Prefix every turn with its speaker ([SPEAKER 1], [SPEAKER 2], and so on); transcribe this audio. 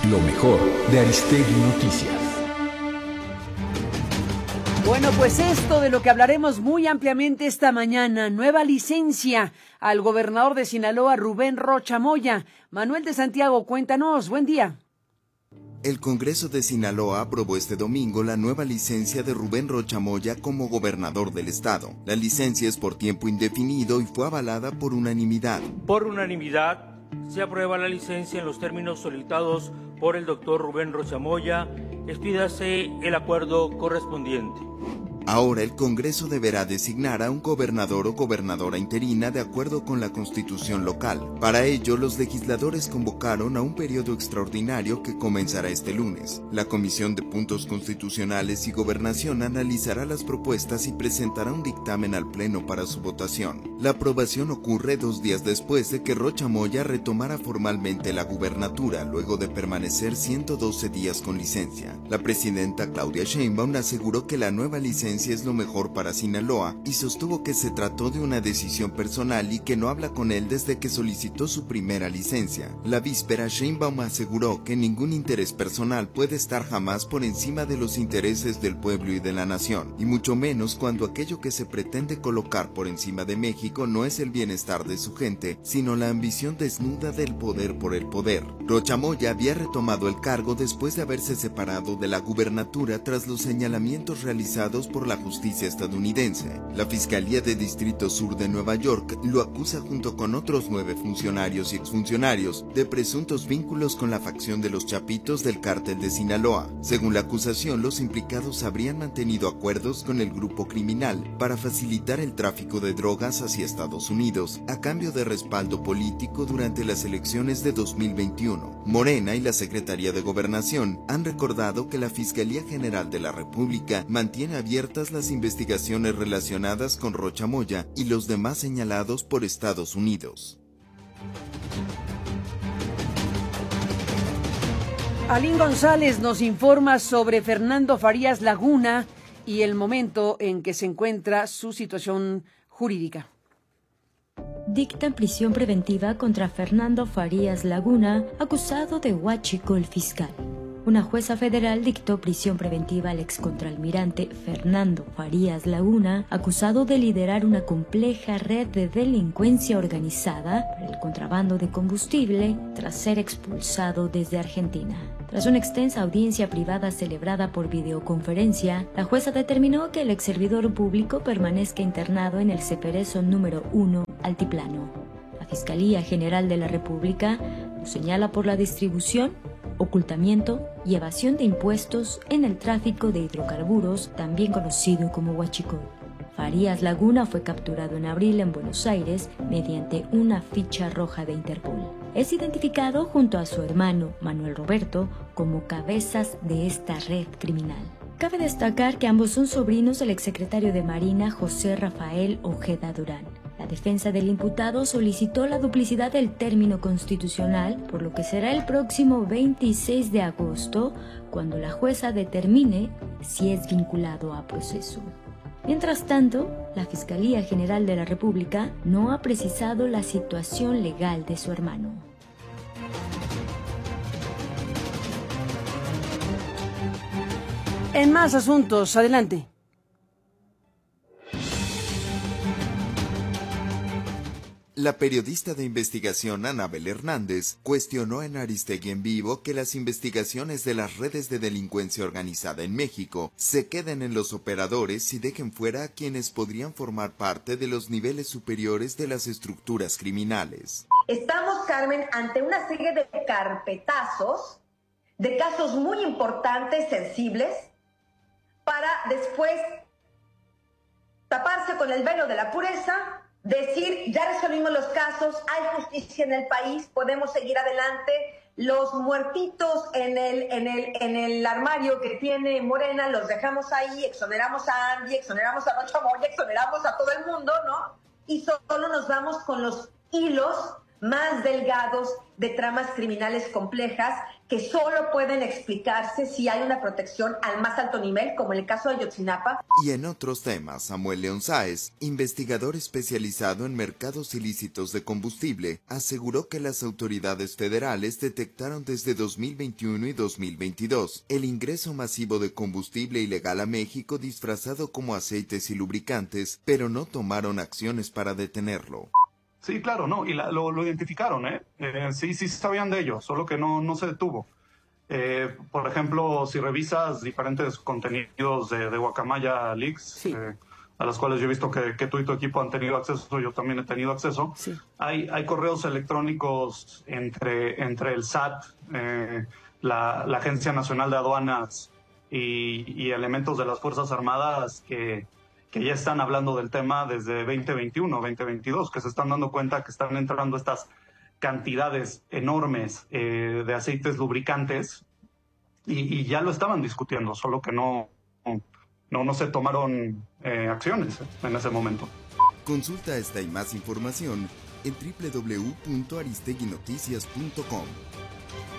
[SPEAKER 1] Lo mejor de Aristegui Noticias.
[SPEAKER 2] Bueno, pues esto de lo que hablaremos muy ampliamente esta mañana, nueva licencia al gobernador de Sinaloa, Rubén Rocha Moya. Manuel de Santiago, cuéntanos, buen día.
[SPEAKER 3] El Congreso de Sinaloa aprobó este domingo la nueva licencia de Rubén Rocha Moya como gobernador del estado. La licencia es por tiempo indefinido y fue avalada por unanimidad.
[SPEAKER 4] Por unanimidad, se aprueba la licencia en los términos solicitados por el doctor Rubén Rocha Moya. Expídase el acuerdo correspondiente.
[SPEAKER 3] Ahora el Congreso deberá designar a un gobernador o gobernadora interina de acuerdo con la Constitución local. Para ello, los legisladores convocaron a un periodo extraordinario que comenzará este lunes. La Comisión de Puntos Constitucionales y Gobernación analizará las propuestas y presentará un dictamen al Pleno para su votación. La aprobación ocurre 2 días después de que Rocha Moya retomara formalmente la gubernatura, luego de permanecer 112 días con licencia. La presidenta Claudia Sheinbaum aseguró que la nueva licencia es lo mejor para Sinaloa y sostuvo que se trató de una decisión personal y que no habla con él desde que solicitó su primera licencia. La víspera, Sheinbaum aseguró que ningún interés personal puede estar jamás por encima de los intereses del pueblo y de la nación, y mucho menos cuando aquello que se pretende colocar por encima de México no es el bienestar de su gente, sino la ambición desnuda del poder por el poder. Rocha Moya había retomado el cargo después de haberse separado de la gubernatura tras los señalamientos realizados por la justicia estadounidense. La Fiscalía de Distrito Sur de Nueva York lo acusa junto con otros 9 funcionarios y exfuncionarios de presuntos vínculos con la facción de los Chapitos del Cártel de Sinaloa. Según la acusación, los implicados habrían mantenido acuerdos con el grupo criminal para facilitar el tráfico de drogas hacia Estados Unidos, a cambio de respaldo político durante las elecciones de 2021. Morena y la Secretaría de Gobernación han recordado que la Fiscalía General de la República mantiene abiertas las investigaciones relacionadas con Rocha Moya y los demás señalados por Estados Unidos.
[SPEAKER 2] Alín González nos informa sobre Fernando Farías Laguna y el momento en que se encuentra su situación jurídica.
[SPEAKER 5] Dictan prisión preventiva contra Fernando Farías Laguna, acusado de huachicol fiscal. Una jueza federal dictó prisión preventiva al excontralmirante Fernando Farías Laguna, acusado de liderar una compleja red de delincuencia organizada para el contrabando de combustible tras ser expulsado desde Argentina. Tras una extensa audiencia privada celebrada por videoconferencia, la jueza determinó que el exservidor público permanezca internado en el Ceperezo número 1 Altiplano. La Fiscalía General de la República lo señala por la distribución, ocultamiento y evasión de impuestos en el tráfico de hidrocarburos, también conocido como huachicol. Farías Laguna fue capturado en abril en Buenos Aires mediante una ficha roja de Interpol. Es identificado junto a su hermano Manuel Roberto como cabezas de esta red criminal. Cabe destacar que ambos son sobrinos del exsecretario de Marina José Rafael Ojeda Durán. La defensa del imputado solicitó la duplicidad del término constitucional, por lo que será el próximo 26 de agosto cuando la jueza determine si es vinculado a proceso. Mientras tanto, la Fiscalía General de la República no ha precisado la situación legal de su hermano.
[SPEAKER 2] En más asuntos, adelante.
[SPEAKER 3] La periodista de investigación Anabel Hernández cuestionó en Aristegui en Vivo que las investigaciones de las redes de delincuencia organizada en México se queden en los operadores y dejen fuera a quienes podrían formar parte de los niveles superiores de las estructuras criminales.
[SPEAKER 6] Estamos, Carmen, ante una serie de carpetazos de casos muy importantes, sensibles, para después taparse con el velo de la pureza, decir, ya resolvimos los casos, hay justicia en el país, podemos seguir adelante, los muertitos en el armario que tiene Morena los dejamos ahí, exoneramos a Andy, exoneramos a Rocha Moya, exoneramos a todo el mundo, ¿no? Y solo nos vamos con los hilos más delgados de tramas criminales complejas que solo pueden explicarse si hay una protección al más alto nivel, como en el caso de Ayotzinapa.
[SPEAKER 3] Y en otros temas, Samuel León Sáez, investigador especializado en mercados ilícitos de combustible, aseguró que las autoridades federales detectaron desde 2021 y 2022 el ingreso masivo de combustible ilegal a México disfrazado como aceites y lubricantes, pero no tomaron acciones para detenerlo.
[SPEAKER 7] Sí, claro, no, y lo identificaron, sí sabían de ello, solo que no se detuvo. Por ejemplo, si revisas diferentes contenidos de Guacamaya Leaks,
[SPEAKER 2] sí,
[SPEAKER 7] a las cuales yo he visto que tú y tu equipo han tenido acceso, yo también he tenido acceso,
[SPEAKER 2] sí,
[SPEAKER 7] hay correos electrónicos entre el SAT, la Agencia Nacional de Aduanas y elementos de las Fuerzas Armadas que ya están hablando del tema desde 2021, 2022, que se están dando cuenta que están entrando estas cantidades enormes de aceites lubricantes y ya lo estaban discutiendo, solo que no se tomaron acciones en ese momento.
[SPEAKER 3] Consulta esta y más información en www.aristeguinoticias.com.